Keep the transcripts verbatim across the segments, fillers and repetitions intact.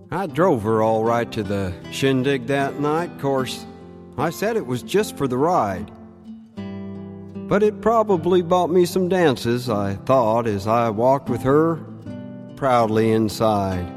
I drove her all right to the shindig that night. Course, I said it was just for the ride. But it probably bought me some dances, I thought, as I walked with her proudly inside.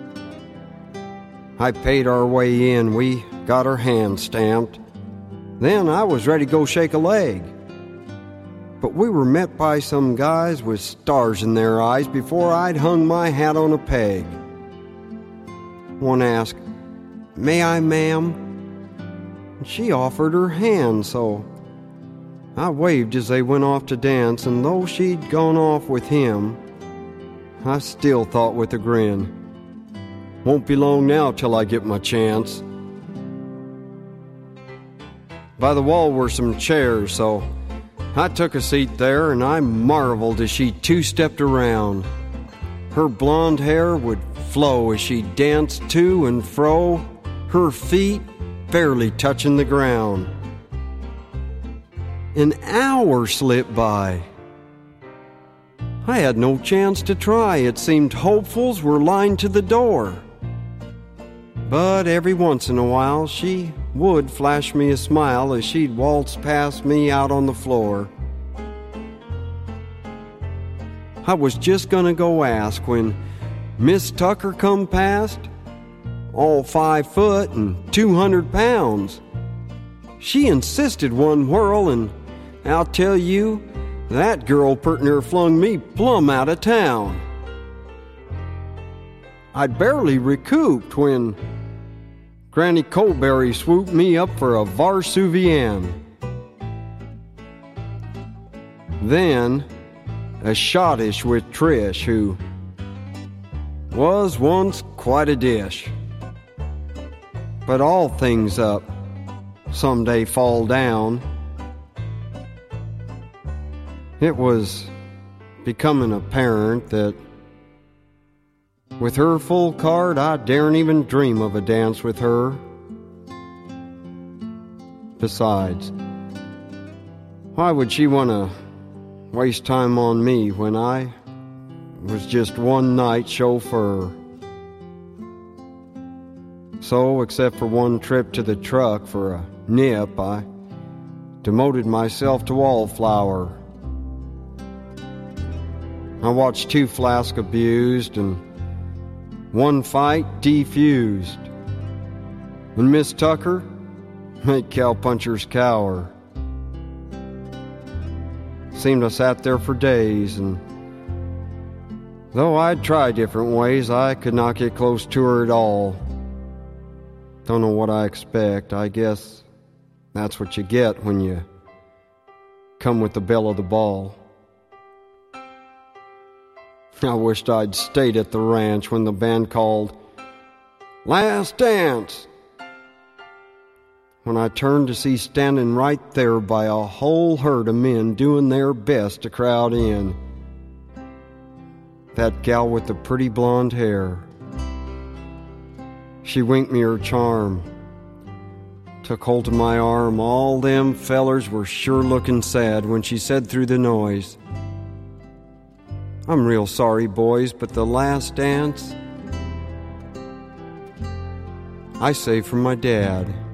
I paid our way in, we got our hands stamped. Then I was ready to go shake a leg. But we were met by some guys with stars in their eyes before I'd hung my hat on a peg. One asked, "May I, ma'am?" And she offered her hand, so I waved as they went off to dance, and though she'd gone off with him, I still thought with a grin, won't be long now till I get my chance. By the wall were some chairs, so I took a seat there, and I marveled as she two-stepped around. Her blonde hair would flow as she danced to and fro, her feet barely touching the ground. An hour slipped by. I had no chance to try. It seemed hopefuls were lined to the door. But every once in a while she would flash me a smile as she'd waltz past me out on the floor. I was just gonna go ask when Miss Tucker come past, all five foot and two hundred pounds. She insisted one whirl, and I'll tell you, that girl pert near flung me plumb out of town. I'd barely recouped when Granny Colberry swooped me up for a Varsuvienne. Then a schottisch with Trish, who was once quite a dish. But all things up someday fall down. It was becoming apparent that with her full card, I daren't even dream of a dance with her. Besides, why would she want to waste time on me when I was just one night chauffeur? So, except for one trip to the truck for a nip, I demoted myself to wallflower. I watched two flasks abused and one fight defused. And Miss Tucker made cowpunchers cower. Seemed I sat there for days, and though I'd try different ways, I could not get close to her at all. Don't know what I expect. I guess that's what you get when you come with the belle of the ball. I wished I'd stayed at the ranch when the band called "Last Dance." When I turned to see standing right there by a whole herd of men doing their best to crowd in, that gal with the pretty blonde hair. She winked me her charm, took hold of my arm. All them fellers were sure looking sad when she said through the noise, "I'm real sorry, boys, but the last dance I saved from my dad."